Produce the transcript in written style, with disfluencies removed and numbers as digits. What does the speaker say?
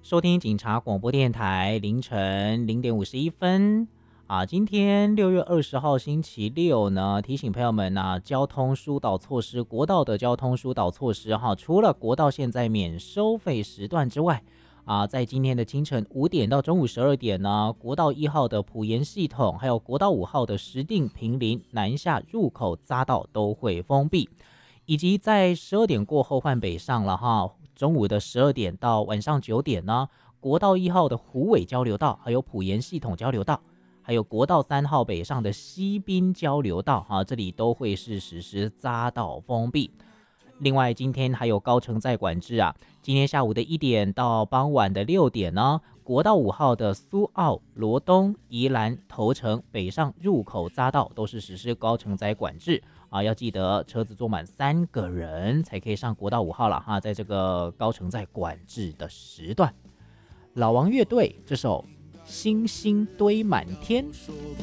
收听警察广播电台，凌晨0点51分今天6月20号星期六呢，提醒朋友们交通疏导措施，国道的交通疏导措施除了国道现在免收费时段之外在今天的清晨5点到中午12点呢，国道1号的埔盐系统，还有国道5号的石碇、坪林、南下入口匝道都会封闭，以及在12点过后换北上了中午的12点到晚上9点呢，国道1号的虎尾交流道，还有埔盐系统交流道，还有国道3号北上的西滨交流道这里都会是实施匝道封闭。另外今天还有高乘载管制今天下午的1点到傍晚的6点呢，国道5号的苏澳、罗东、宜兰、头城北上入口匝道都是实施高乘载管制要记得车子坐满3个人才可以上国道5号了在这个高乘载管制的时段。老王乐队这首星星堆满天， 说